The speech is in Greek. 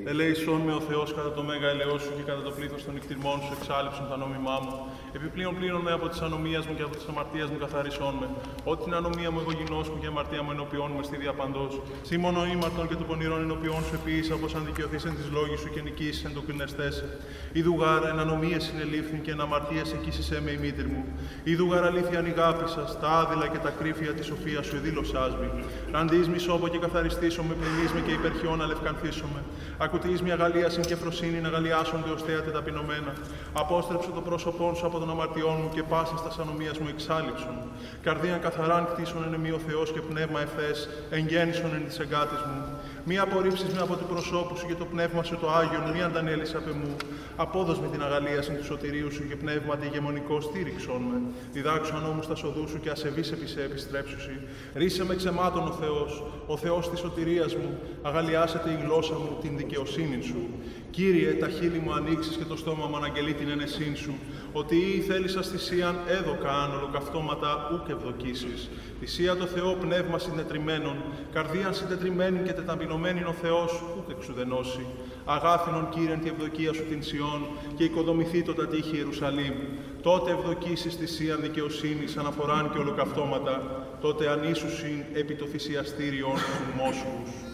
Ελέησόν με ο Θεός κατά το μέγα ελαιός σου και κατά το πλήθος των νυχτηρμών σου εξάλληψον τα νόμιμά μου. Επιπλέον πλήρωνε από της ανομίας μου και από της αμαρτίας μου καθαρίσόν με. Ό,τι την ανομία μου εγώ γινός μου και αμαρτία μου ενωπιών με στη διαπαντός. Σίμωνο ήμαρτον και του πονηρών ενωπιών σου επίησα όπως αν δικαιωθείς εν της λόγης σου και νικήσεις εν το κρινεστέσαι. Ιδου γάρα εν ανομίες συνελήφθην και εν αμαρτίες εκείσισέ με η μήτρη μου. Ιδου γάρα αλήθεια ανηγάπησας, τα άδειλα και τα κρύφια της σοφίας σου εδήλωσάς μη. Ραντείς μη σώπο και καθαριστήσω με, πλυνείς με και υπερχιών αλευκανθήσω με. Ακουτείς μια αγαλίασιν και φροσύνη να αγαλιάσονται ως θέατε ταπεινωμένα. Απόστρεψε το πρόσωπόν σου από των αμαρτιών μου και πάσης τας ανομίας μου εξάλληψον. Καρδίαν καθαράν κτίσον εν εμεί ο Θεός και πνεύμα ευθές εγγέννησον εν της εγκάτης μου. Μη απορρίψεις με από του προσώπου σου και το πνεύμα σου το Άγιον, μη αντανέλεις απ' εμού. Απόδος με την αγαλίασιν του σωτηρίου σου και πνεύματι ηγεμονικό στήριξον με. Διδάξου ανώμους τα σοδού σου και ασεβείς επί σε επιστρέψουσι. Ρίσε με ξεμάτων ο Θεός της σωτηρίας μου. Αγαλιάσετε η γλώσσα μου την δικαιοσύνη σου. Κύριε, τα χείλη μου ανοίξεις και το στόμα μου αναγγελεί την ενεσύν σου. Ότι ή θέλησας θυσίαν έδωκα αν ολοκαυτώματα ούκ ευδοκίσεις. Θυσία το Θεό πνεύμα συντετριμένων, καρδίαν συντετριμένη και τεταμπινωμένην ο Θεός ούκ εξουδενώσει. Αγάθινον Κύριεν τη ευδοκία σου την Σιών και οικοδομηθεί το τα τείχη Ιερουσαλήμ. Τότε ευδοκίσεις θυσίαν δικαιοσύνης, αναφοράν και ολοκαυτώματα, τότε ανήσουσιν επί το θυσιαστήριον του Μόσχους.